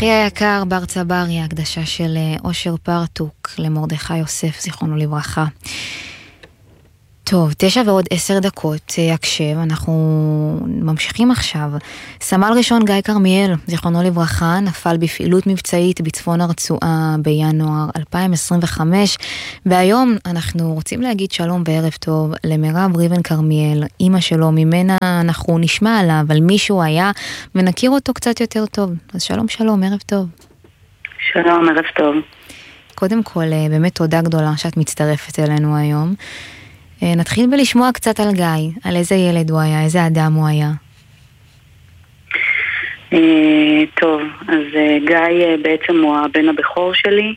אחי היקר בר צברי, הקדשה של אושר פרטוק למרדכי יוסף, זיכרונו לברכה. טוב, 9:10, הקשב, אנחנו ממשיכים עכשיו. סמל ראשון גיא כרמיאל, זיכרונו לברכה, נפל בפעילות מבצעית בצפון הרצועה בינואר 2025, והיום אנחנו רוצים להגיד שלום וערב טוב למירב ריבן כרמיאל, אמא שלו, ממנה אנחנו נשמע עליו, על מישהו היה, ונכיר אותו קצת יותר טוב. אז שלום שלום, ערב טוב. שלום, ערב טוב. קודם כל, באמת תודה גדולה שאת מצטרפת אלינו היום. נתחיל בלשמוע קצת על גיא, על איזה ילד הוא היה, איזה אדם הוא היה. טוב, אז גיא בעצם הוא הבן הבכור שלי.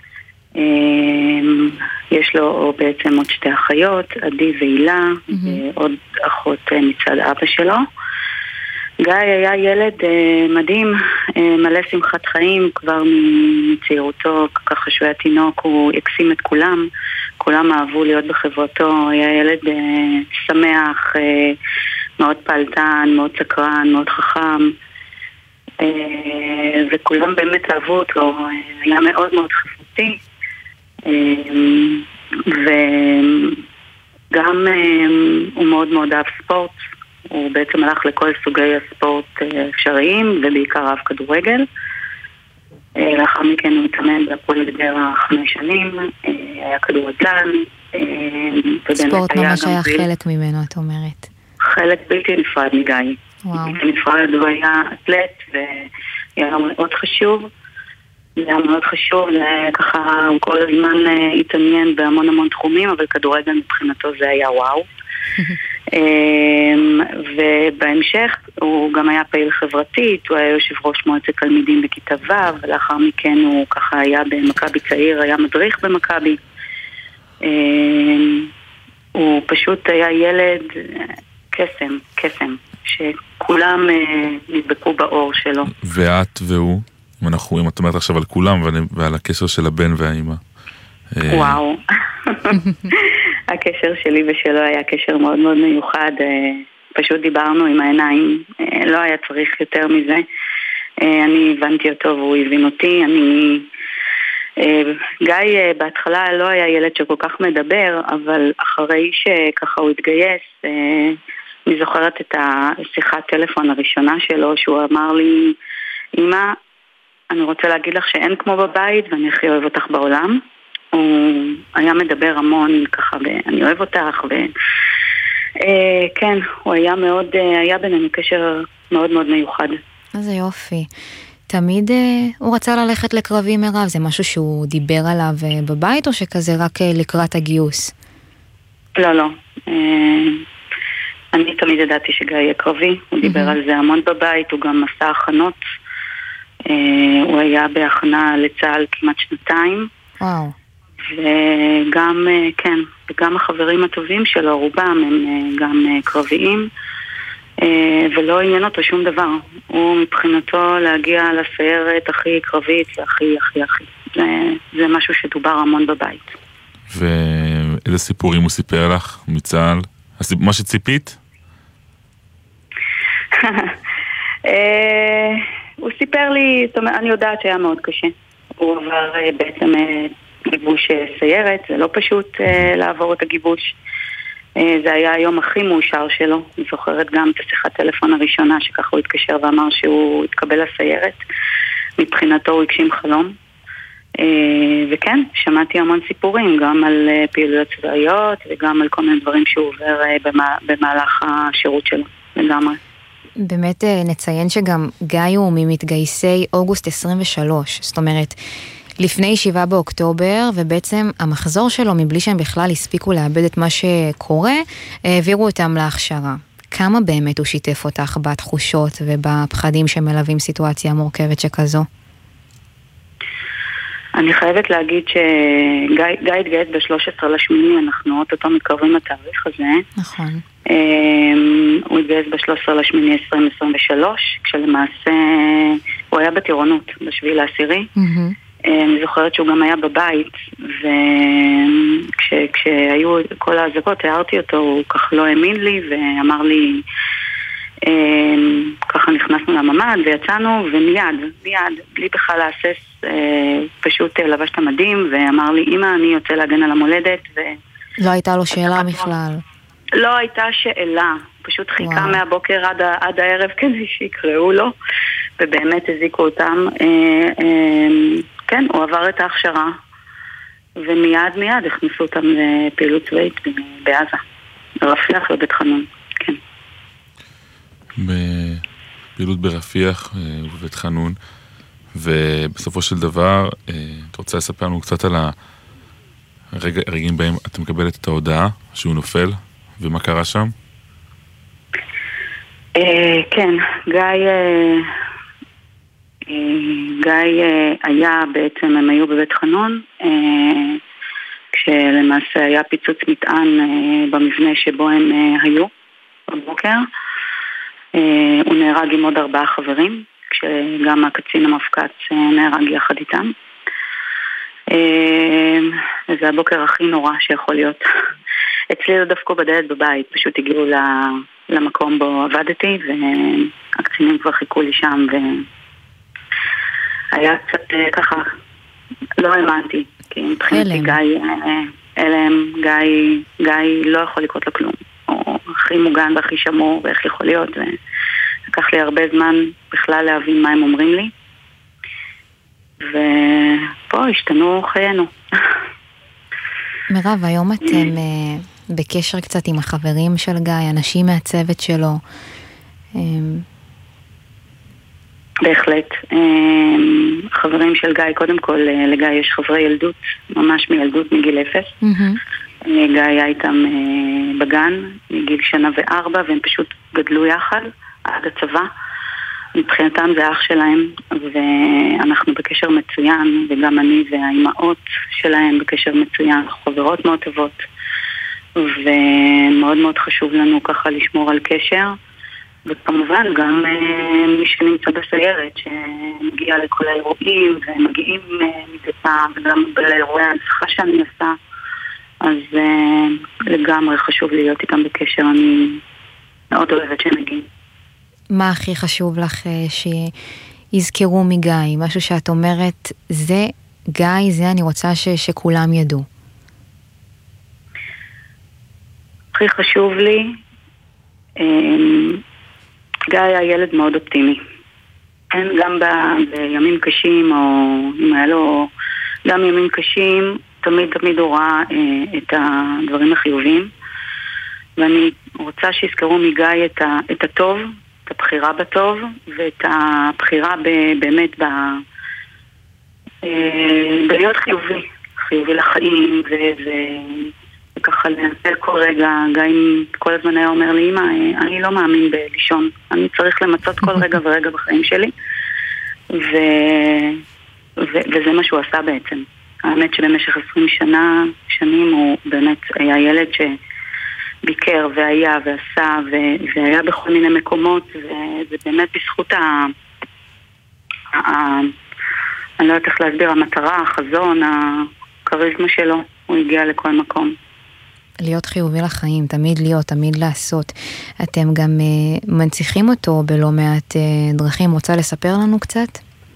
יש לו בעצם עוד שתי אחיות, עדי והילה, ועוד אחות מצד אבא שלו. גיא היה ילד מדהים, מלא שמחת חיים, כבר מצעירותו, ככה שהוא היה תינוק, הוא הקסים את כולם. כולם אהבו להיות בחברתו, היה ילד שמח, מאוד פעלתן, מאוד סקרן, מאוד חכם, וכולם באמת אהבו אותו, היה מאוד מאוד חפותי, וגם הוא מאוד מאוד אהב ספורט, הוא בעצם הלך לכל סוגי הספורט אפשריים, ובעיקר אהב כדורגל. לאחר מכן הוא התאמן בהפועל גדרה 5 שנים, היה כדורגלן. ספורט ממש היה חלק ממנו, את אומרת. חלק בלתי נפרד מגיא. בלתי נפרד, הוא היה אתלט והיה מאוד חשוב. זה היה מאוד חשוב, ככה הוא כל הזמן התעניין בהמון המון תחומים, אבל כדורגל מבחינתו זה היה וואו. ובהמשך הוא גם היה פעיל חברתית, הוא היה יושב ראש מועצת תלמידים בכיתה ו', ולאחר מכן הוא ככה היה במכבי צעיר, היה מדריך במכבי. הוא פשוט היה ילד קסם, שכולם נדבקו באור שלו. ואת והוא, אם את אומרת עכשיו על כולם ועל הקשר של הבן והאימא. וואו. הקשר שלי ושלו היה קשר מאוד מאוד מיוחד, פשוט דיברנו עם העיניים, לא היה צריך יותר מזה. אני הבנתי אותו והוא הבין אותי. גיא בהתחלה לא היה ילד שכל כך מדבר, אבל אחרי שככה הוא התגייס, אני זוכרת את השיחת טלפון הראשונה שלו, שהוא אמר לי, אמא, אני רוצה להגיד לך שאין כמו בבית ואני הכי אוהב אותך בעולם. הוא היה מדבר המון ככה, אני אוהב אותך, כן, הוא היה מאוד, היה בינינו קשר מאוד מאוד מיוחד. איזה יופי. תמיד הוא רצה ללכת לקרבי מירב, זה משהו שהוא דיבר עליו בבית, או שכזה רק לקראת הגיוס? לא. אני תמיד ידעתי שגיא יהיה קרבי, הוא דיבר על זה המון בבית, הוא גם עשה הכנות, הוא היה בהכנה לצה"ל כמעט 2 וואו. וגם, כן, וגם החברים הטובים שלו, רובם הם גם קרביים, ולא עניין אותו שום דבר. הוא מבחינתו להגיע לסיירת הכי קרבית, הכי. זה משהו שדובר המון בבית. ואיזה סיפורים הוא סיפר לך מצה"ל? מה שציפית? הוא סיפר לי, אני יודעת שהיה מאוד קשה. הוא עבר בעצם גיבוש סיירת, זה לא פשוט לעבור את הגיבוש. זה היה היום הכי מאושר שלו. אני זוכרת גם את השיחת טלפון הראשונה שככה הוא התקשר ואמר שהוא התקבל לסיירת. מבחינתו הוא הגשים חלום. וכן, שמעתי המון סיפורים, גם על פעילויות צבאיות וגם על כל מיני דברים שהוא עובר במהלך השירות שלו, לגמרי. באמת נציין שגם גיא הוא ממתגייסי אוגוסט 23, זאת אומרת, לפני 7 באוקטובר, ובעצם המחזור שלו, מבלי שהם בכלל הספיקו לאבד את מה שקורה, העבירו אותם להכשרה. כמה באמת הוא שיתף אותך בתחושות ובפחדים שמלווים סיטואציה מורכבת שכזו? אני חייבת להגיד שגיא התגייס ב-13/8, אנחנו אותו מתקרבים לתאריך הזה. נכון. הוא התגייס ב-13/8/2023, כשלמעשה הוא היה בטירונות, ב7/10. אני זוכרת שהוא גם היה בבית, וכשהיו כל ההזקות, הערתי אותו, הוא כך לא האמין לי, ואמר לי, ככה נכנסנו לממ"ד ויצאנו, ומיד, בלי בכלל להסס, פשוט לבש את המדים ואמר לי, אמא, אני יוצא להגן על המולדת. לא הייתה לו שאלה בכלל. לא הייתה שאלה, פשוט חיכה מהבוקר עד הערב כדי שיקראו לו, ובאמת הזיקו אותם. כן, הוא עבר את ההכשרה, ומיד הכניסו אותם לפעילות צבאית בעזה, ברפיח ובית חנון, כן. בפעילות ברפיח ובבית חנון, ובסופו של דבר, אתה רוצה לספר לנו קצת על הרגעים בהם אתה מקבלת את ההודעה שהוא נופל, ומה קרה שם? כן, גיא היה בעצם, הם היו בבית חנון, כשלמעשה היה פיצוץ מטען במבנה שבו הם היו בבוקר. הוא נהרג עם עוד 4 חברים, כשגם הקצין המפקץ נהרג יחד איתם. זה הבוקר הכי נורא שיכול להיות. אצלי זה דווקא בדלת בבית, פשוט הגיעו למקום בו עבדתי, והקצינים כבר חיכו לי שם, והיה קצת ככה, לא האמנתי, כי מבחינתי גיא לא יכול לקרות לו כלום, הוא הכי מוגן והכי שמור, ואיך יכול להיות, ולקח לי הרבה זמן בכלל להבין מה הם אומרים לי, ופה השתנו חיינו. מירב, היום אתם בקשר קצת עם החברים של גיא, אנשים מהצוות שלו? בהחלט. חברים של גיא, קודם כל לגיא יש חברי ילדות, ממש מילדות מגיל 0. גיא היה איתם בגן מגיל 1 ו4, והם פשוט גדלו יחד עד הצבא. מבחינתם זה אח שלהם, ואנחנו בקשר מצוין, וגם אני והאימהות שלהם בקשר מצוין, חברות מאוד טובות, ומאוד מאוד חשוב לנו ככה לשמור על קשר, וכמובן גם מי שנמצא בסיירת שמגיע לכל האירועים, ומגיעים מדי פעם, וגם לאירועי ההנצחה שאני עושה, אז לגמרי חשוב להיות איתם בקשר, אני מאוד אוהבת שהם מגיעים. מה הכי חשוב לך שיזכרו מגיא? משהו שאת אומרת, זה גיא, זה אני רוצה שכולם ידעו. הכי חשוב לי, גיא היה ילד מאוד אופטימי. גם בימים קשים, או אם היה לו גם ימים קשים, תמיד הוא ראה את הדברים החיוביים. ואני רוצה שיזכרו מגיא את הטוב, את הבחירה בטוב, ואת הבחירה באמת בלהיות חיובי לחיים, וככה לנצל כל רגע. גיא כל הזמן היה אומר לי, אמא, אני לא מאמין בלישון, אני צריך למצות כל רגע ורגע בחיים שלי, וזה מה שהוא עשה בעצם. האמת שבמשך 20 שנים הוא באמת היה ילד ביקר והיה ועשה והיה בכל מיני מקומות, וזה באמת בזכות אני לא יודעת איך להסביר, המטרה, החזון, הכריזמה שלו, הוא הגיע לכל מקום. להיות חיובי לחיים, תמיד לעשות. אתם גם מנציחים אותו בלא מעט דרכים. רוצה לספר לנו קצת?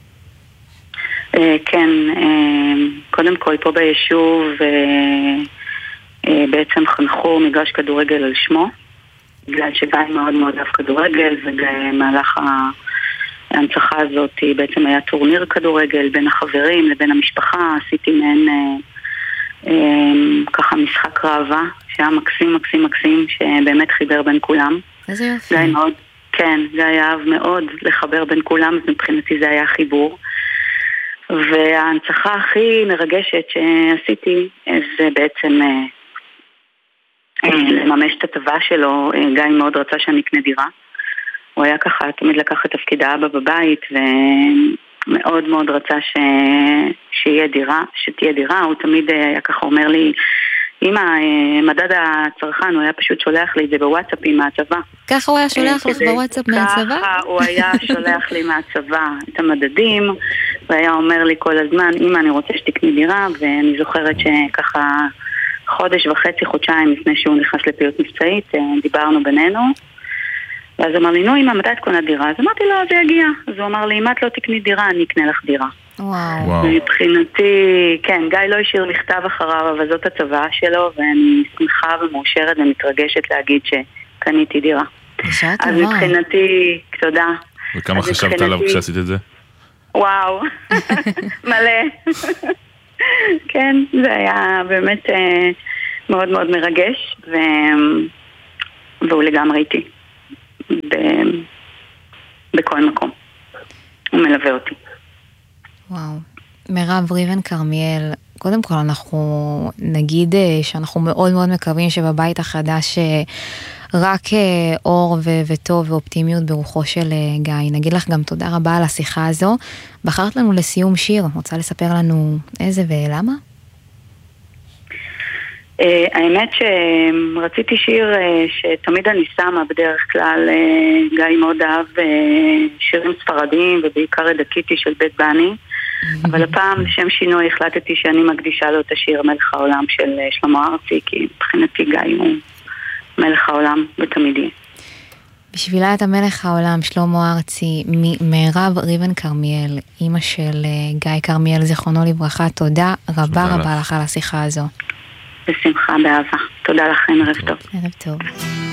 כן, קודם כל פה ביישוב בעצם חנכו מגרש כדורגל על שמו, בגלל שגיא מאוד מאוד אהב כדורגל, ובמהלך ההנצחה הזאת בעצם היה טורניר כדורגל בין החברים לבין המשפחה, עשיתי מהן ככה משחק ראווה, שהיה מקסים, שבאמת חיבר בין כולם. איזה יופי. גיא מאוד, כן, גיא אהב מאוד לחבר בין כולם, אז מבחינתי זה היה חיבור. וההנצחה הכי מרגשת שעשיתי זה בעצם לממש את הטבה שלו. גיא מאוד רצה שאני אקנה דירה. הוא היה ככה, תמיד לקח את תפקיד האבא בבית, ומאוד מאוד רצה שתהיה דירה. הוא תמיד היה ככה אומר לי, אמא, מדד הצרכן, הוא היה פשוט שולח לי את זה בוואטסאפים מהצבא. ככה הוא היה שולח לך בוואטסאפ מהצבא? ככה הוא היה שולח לי מהצבא את המדדים, והיה אומר לי כל הזמן, אמא, אני רוצה שתקני דירה, ואני זוכרת שככה חודש וחצי, חודשיים לפני שהוא נכנס לפעילות מבצעית, דיברנו בינינו, ואז הוא אמר לי, נו אמא, מתי את קונה דירה? אז אמרתי לו, זה יגיע. אז הוא אמר לי, אם את לא תקני דירה, אני אקנה לך דירה. וואו. מבחינתי, כן, גיא לא השאיר מכתב אחריו, אבל זאת הצוואה שלו, ואני שמחה ומאושרת ומתרגשת להגיד שקניתי דירה. בשעה טובה. אז מבחינתי, תודה. וכמה חשבת עליו כשעשית את זה? וואו, מלא. כן, זה היה באמת מאוד מאוד מרגש, והוא לגמרי איתי. בכל מקום. הוא מלווה אותי. וואו. מירב ריבן כרמיאל, קודם כל אנחנו נגיד שאנחנו מאוד מאוד מקווים שבבית החדש רק אור וטוב ואופטימיות ברוחו של גיא. נגיד לך גם תודה רבה על השיחה הזו. בחרת לנו לסיום שיר, רוצה לספר לנו איזה ולמה? האמת שרציתי שיר שתמיד אני שמה בדרך כלל, גיא מאוד אהב שירים ספרדיים ובעיקר הדקיתי של בית בני, אבל הפעם לשם שינוי החלטתי שאני מקדישה לו את השיר מלך העולם של שלמה ארצי, כי מבחינתי גיא הוא מלך העולם ותמיד יהיה. בשבילה את המלך העולם שלמה ארצי, מירב ריבן כרמיאל, אמא של גיא כרמיאל זיכרונו לברכה, תודה רבה רבה לך על השיחה הזו. בשמחה, באהבה. תודה לכם, ערב טוב. ערב טוב.